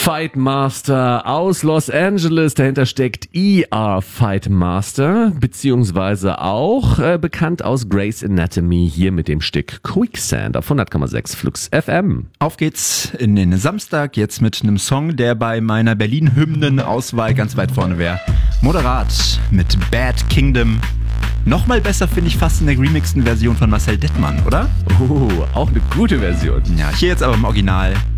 Fightmaster aus Los Angeles. Dahinter steckt ER Fightmaster, beziehungsweise auch bekannt aus Grey's Anatomy, hier mit dem Stück Quicksand auf 100,6 Flux FM. Auf geht's in den Samstag, jetzt mit einem Song, der bei meiner Berlin-Hymnen-Auswahl ganz weit vorne wäre. Moderat mit Bad Kingdom. Nochmal besser finde ich fast in der remixten Version von Marcel Dettmann, oder? Auch eine gute Version. Ja, hier jetzt aber im Original